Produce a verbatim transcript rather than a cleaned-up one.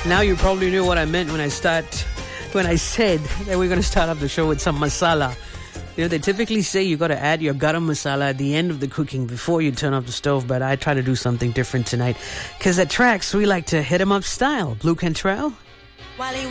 Now you probably knew what I meant when I start, when I said that we're going to start off the show with some masala. You know, they typically say you got to add your garam masala at the end of the cooking before you turn off the stove, but I try to do something different tonight. Because at Trax, we like to hit 'em up style. Blue Cantrell?